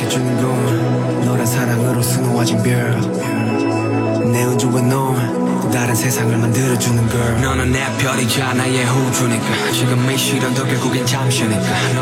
생각해주는 건 너란 사랑으로 수놓아진 별내 우주와 넌 다른 세상을 만들어주는 걸. 너는 내 별이자 나의 우주니까 지금 이 시련도 결국엔 잠시니까.